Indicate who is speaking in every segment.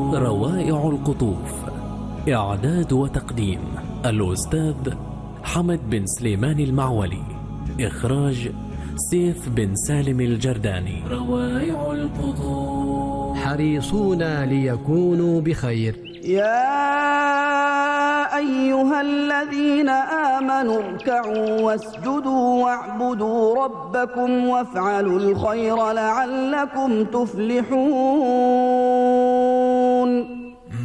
Speaker 1: روائع القطوف. إعداد وتقديم الأستاذ حمد بن سليمان المعولي. إخراج سيف بن سالم الجرداني. روائع القطوف.
Speaker 2: حريصون ليكونوا بخير.
Speaker 3: يا أيها الذين آمنوا اركعوا واسجدوا واعبدوا ربكم وافعلوا الخير لعلكم تفلحون.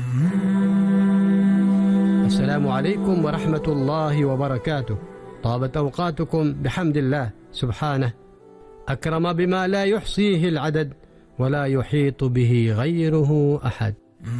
Speaker 2: السلام عليكم ورحمة الله وبركاته. طابت أوقاتكم بحمد الله سبحانه، أكرم بما لا يحصيه العدد ولا يحيط به غيره أحد.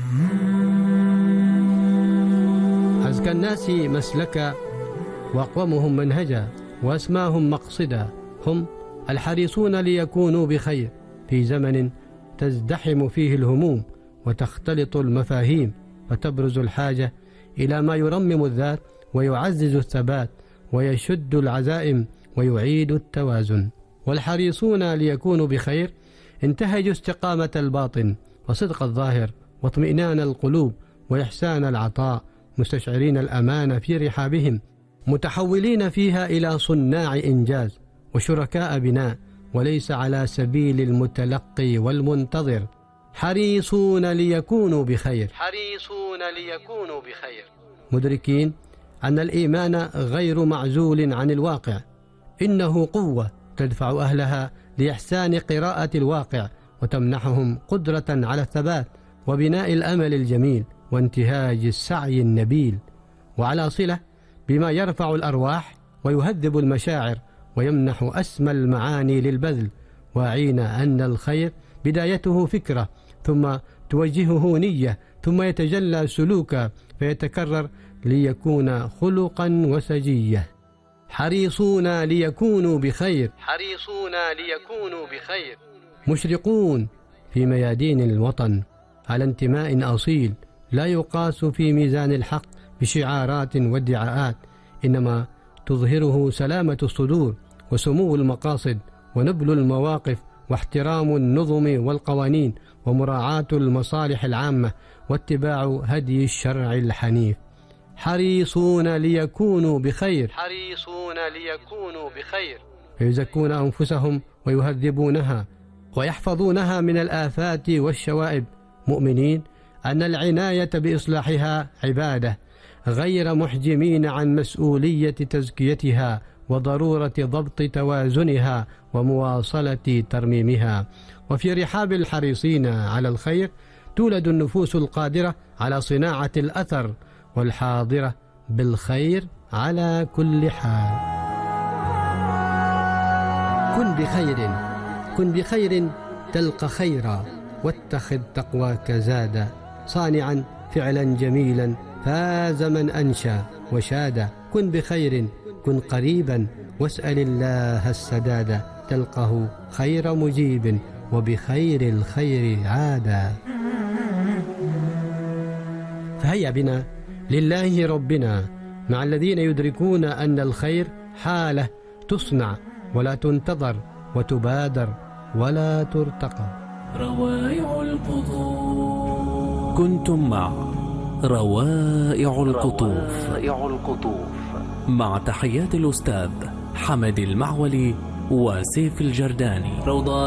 Speaker 2: أزكى الناس مسلكا وأقومهم منهجا وأسماهم مقصدا هم الحريصون ليكونوا بخير في زمن تزدحم فيه الهموم وتختلط المفاهيم، فتبرز الحاجة إلى ما يرمم الذات ويعزز الثبات ويشد العزائم ويعيد التوازن. والحريصون ليكونوا بخير انتهجوا استقامة الباطن وصدق الظاهر واطمئنان القلوب وإحسان العطاء، مستشعرين الأمان في رحابهم، متحولين فيها إلى صناع إنجاز وشركاء بناء، وليس على سبيل المتلقي والمنتظر. حريصون ليكونوا بخير. حريصون ليكونوا بخير، مدركين أن الإيمان غير معزول عن الواقع، إنه قوة تدفع أهلها لإحسان قراءة الواقع وتمنحهم قدرة على الثبات وبناء الأمل الجميل وانتهاج السعي النبيل، وعلى صلة بما يرفع الأرواح ويهذب المشاعر ويمنح أسمى المعاني للبذل، واعين أن الخير بدايته فكرة ثم توجهه نية ثم يتجلى سلوكا فيتكرر ليكون خلقا وسجية. حريصون ليكونوا بخير. حريصون ليكونوا بخير، مشرقون في ميادين الوطن على انتماء أصيل لا يقاس في ميزان الحق بشعارات وادعاءات، إنما تظهره سلامة الصدور وسمو المقاصد ونبل المواقف واحترام النظم والقوانين ومراعاة المصالح العامة واتباع هدي الشرع الحنيف. حريصون ليكونوا بخير. حريصون ليكونوا بخير، فيزكون أنفسهم ويهذبونها ويحفظونها من الآفات والشوائب، مؤمنين أن العناية بإصلاحها عبادة، غير محجمين عن مسؤولية تزكيتها وضرورة ضبط توازنها ومواصلة ترميمها. وفي رحاب الحريصين على الخير تولد النفوس القادرة على صناعة الأثر والحاضرة بالخير على كل حال. كن بخير، كن بخير تلقى خيرا، واتخذ تقواك زادا، صانعا فعلا جميلا فاز من أنشى وشادا. كن بخير، كن قريبا واسأل الله السداد، تلقه خير مجيب وبخير الخير عادا. فهيا بنا لله ربنا مع الذين يدركون أن الخير حالة تصنع ولا تنتظر وتبادر ولا ترتقى.
Speaker 1: روائع القطوف. كنتم مع روائع القطوف مع تحيات الأستاذ حمد المعولي وسيف الجرداني.